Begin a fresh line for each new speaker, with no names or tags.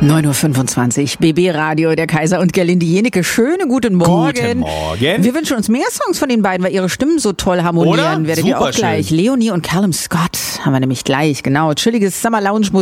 9.25 Uhr, BB Radio, der Kaiser und Gerlinde Jenecke. Schönen guten Morgen.
Guten Morgen.
Wir wünschen uns mehr Songs von den beiden, weil ihre Stimmen so toll harmonieren.
Oder?
Werdet ihr auch gleich.
Schön.
Leonie und Callum Scott haben wir nämlich gleich, genau. Chilliges Summer Lounge